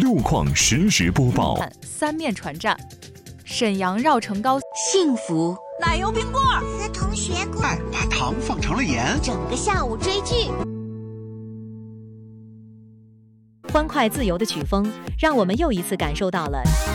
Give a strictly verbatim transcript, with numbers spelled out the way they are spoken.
路况实时播报。 三面船站，沈阳绕城高， 幸福奶油冰棍， 和同学过， 哎，把糖放成了盐， 整个下午追剧。 欢快自由的曲风，让我们又一次感受到了